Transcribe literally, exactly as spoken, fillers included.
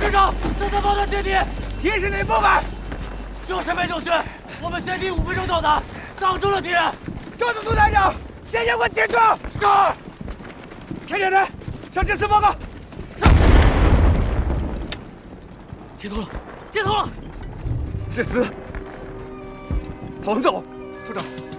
师长，三三炮的前敌， 敌是哪部分？ 就是北九区。我们先敌五分钟到达，挡住了敌人。 告诉苏团长，先给我点住。 是。 开点人，向指示报告。 是。接头了，接头了。 致死。彭总，处长。